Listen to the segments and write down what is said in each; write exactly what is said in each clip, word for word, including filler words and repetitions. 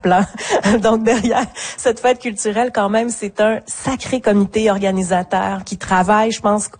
plan. Donc, derrière cette fête culturelle, quand même, c'est un sacré comité organisateur qui travaille, je pense,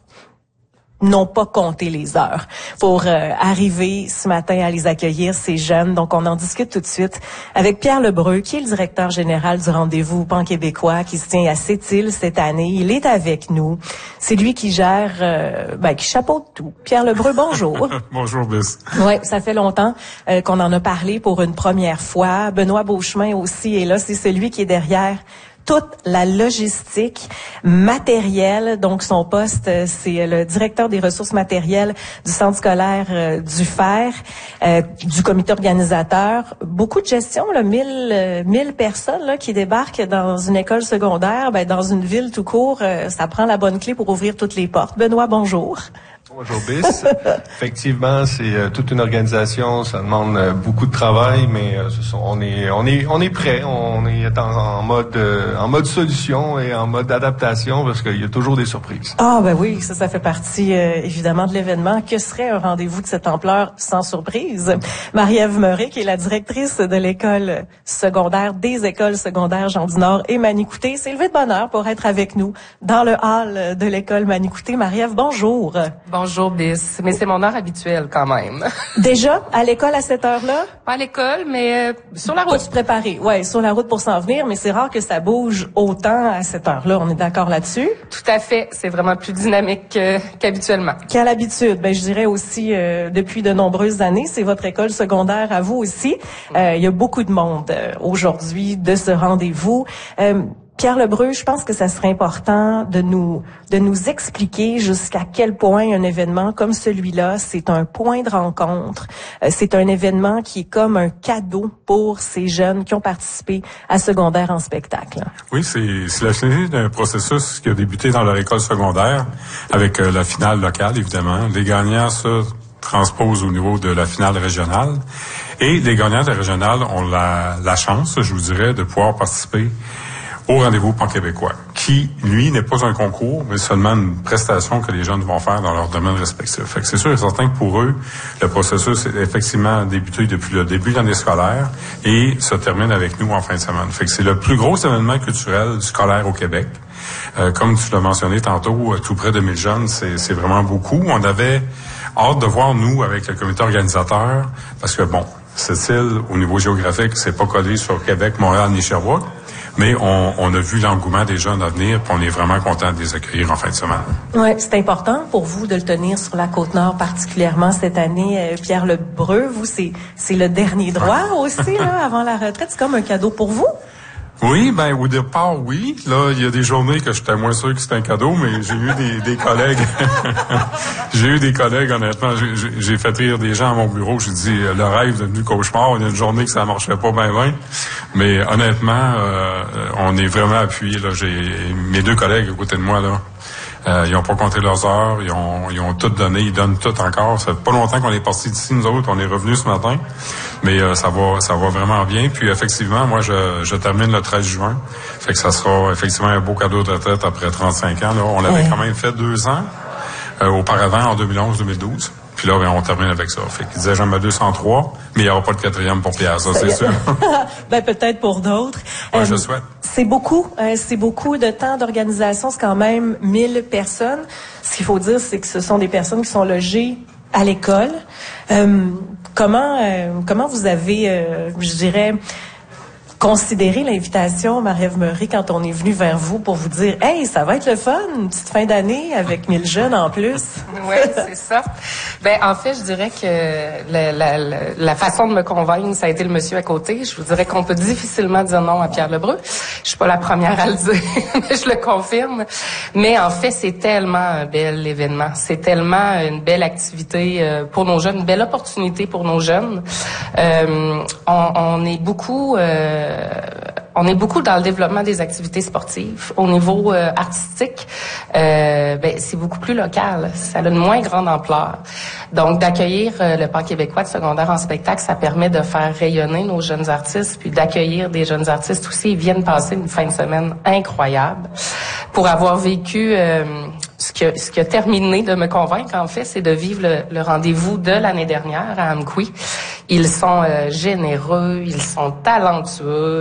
n'ont pas compté les heures pour euh, arriver ce matin à les accueillir, ces jeunes. Donc, on en discute tout de suite avec Pierre Lebreu, qui est le directeur général du rendez-vous pan-québécois, qui se tient à Sept-Îles cette année. Il est avec nous. C'est lui qui gère, euh, ben, qui chapeaute tout. Pierre Lebreu, bonjour. Bonjour, Bis. Oui, ça fait longtemps euh, qu'on en a parlé pour une première fois. Benoît Beauchemin aussi est là. C'est celui qui est derrière toute la logistique matérielle. Donc, son poste, c'est le directeur des ressources matérielles du centre scolaire euh, du Fer, euh, du comité organisateur. Beaucoup de gestion, là, mille, euh, mille personnes là, qui débarquent dans une école secondaire, ben, dans une ville tout court. Euh, ça prend la bonne clé pour ouvrir toutes les portes. Benoît, bonjour. Bonjour, Bis. Effectivement, c'est euh, toute une organisation, ça demande euh, beaucoup de travail, mais euh, ce sont, on est, on est, on est prêt, on est en, en mode, euh, en mode solution et en mode adaptation parce qu'il y a toujours des surprises. Ah ben oui, ça, ça fait partie euh, évidemment de l'événement. Que serait un rendez-vous de cette ampleur sans surprise? Marie-Ève Meuret, qui est la directrice de l'école secondaire, des écoles secondaires Jean du Nord et Manicouté, s'est levée de bonne heure pour être avec nous dans le hall de l'école Manicouté. Marie-Ève, bonjour. Bonjour, Bis. Mais c'est mon heure habituelle quand même. Déjà, à l'école à cette heure-là? Pas à l'école, mais euh, sur la route. Pour se préparer, ouais, sur la route pour s'en venir, mais c'est rare que ça bouge autant à cette heure-là. On est d'accord là-dessus? Tout à fait. C'est vraiment plus dynamique euh, qu'habituellement. Qu'à l'habitude. Ben, je dirais aussi, euh, depuis de nombreuses années, c'est votre école secondaire à vous aussi. Euh, il y a beaucoup de monde euh, aujourd'hui de ce rendez-vous. Euh, Pierre Lebreu, je pense que ça serait important de nous de nous expliquer jusqu'à quel point un événement comme celui-là, c'est un point de rencontre. Euh, c'est un événement qui est comme un cadeau pour ces jeunes qui ont participé à Secondaire en spectacle. Oui, c'est, c'est la finalité d'un processus qui a débuté dans leur école secondaire avec euh, la finale locale, évidemment. Les gagnants se transposent au niveau de la finale régionale. Et les gagnants de la régionale ont la, la chance, je vous dirais, de pouvoir participer au rendez-vous pan-québécois, qui, lui, n'est pas un concours, mais seulement une prestation que les jeunes vont faire dans leur domaine respectif. Fait que c'est sûr et certain que pour eux, le processus est effectivement débuté depuis le début de l'année scolaire et se termine avec nous en fin de semaine. Fait que c'est le plus gros événement culturel scolaire au Québec. Euh, comme tu l'as mentionné tantôt, tout près de mille jeunes, c'est, c'est vraiment beaucoup. On avait hâte de voir, nous, avec le comité organisateur, parce que, bon, Sept-Îles, au niveau géographique, c'est pas collé sur Québec, Montréal ni Sherbrooke. Mais on, on a vu l'engouement des jeunes à venir, puis on est vraiment content de les accueillir en fin de semaine. Oui, c'est important pour vous de le tenir sur la Côte-Nord, particulièrement cette année. Euh, Pierre Lebreu, vous, c'est, c'est le dernier droit aussi, là, avant la retraite. C'est comme un cadeau pour vous? Oui, ben au départ, oui. Là, il y a des journées que j'étais moins sûr que c'était un cadeau, mais j'ai eu des, des collègues. j'ai eu des collègues, honnêtement. J'ai, j'ai fait rire des gens à mon bureau. J'ai dit, le rêve est devenu cauchemar. Il y a une journée que ça marchait pas bien bien. Mais honnêtement, euh, on est vraiment appuyés. Là, j'ai mes deux collègues à côté de moi là. Euh, ils ont pas compté leurs heures, ils ont, ils ont tout donné, ils donnent tout encore. Ça fait pas longtemps qu'on est partis d'ici, nous autres, on est revenus ce matin, mais euh, ça va, ça va vraiment bien. Puis effectivement, moi, je, je termine le treize juin, fait que ça sera effectivement un beau cadeau de retraite après trente-cinq ans. Là. On l'avait ouais. quand même fait deux ans euh, auparavant, en deux mille onze deux mille douze. Puis là, ben, on termine avec ça. Fait qu'il disait, j'en mets deux cent trois, mais il n'y aura pas de quatrième pour Pierre, ça, c'est sûr. Ben, peut-être pour d'autres. Ouais, euh, je souhaite. C'est beaucoup, euh, c'est beaucoup de temps d'organisation. C'est quand même mille personnes. Ce qu'il faut dire, c'est que ce sont des personnes qui sont logées à l'école. Euh, comment, euh, comment vous avez, euh, je dirais, considéré l'invitation, Marie-Ève Meuret, quand on est venu vers vous pour vous dire « Hey, ça va être le fun, une petite fin d'année avec mille jeunes en plus. » Oui, c'est ça. Ben en fait, je dirais que la, la, la, la façon de me convaincre, ça a été le monsieur à côté. Je vous dirais qu'on peut difficilement dire non à Pierre Lebreu. Je suis pas la première à le dire, mais je le confirme. Mais en fait, c'est tellement un bel événement. C'est tellement une belle activité pour nos jeunes, une belle opportunité pour nos jeunes. Euh, on, on est beaucoup... Euh, on est beaucoup dans le développement des activités sportives. Au niveau euh, artistique, euh, ben, c'est beaucoup plus local. Ça a une moins grande ampleur. Donc, d'accueillir euh, le pan-québécois de secondaire en spectacle, ça permet de faire rayonner nos jeunes artistes, puis d'accueillir des jeunes artistes aussi. Ils viennent passer une fin de semaine incroyable. Pour avoir vécu... Euh, Ce qui, a, ce qui a terminé de me convaincre, en fait, c'est de vivre le, le rendez-vous de l'année dernière à Amqui. Ils sont euh, généreux, ils sont talentueux.